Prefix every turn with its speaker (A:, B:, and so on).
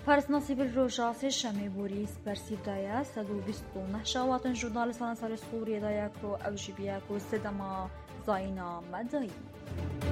A: پارس نصیب الروجا سێشەمێ بوریس بەرسیدایە 129 شەواتن ژورنالیستانە سەر سووریە دایەکرۆ ئەو ژبیەک و سێدەما زاینا مەدایی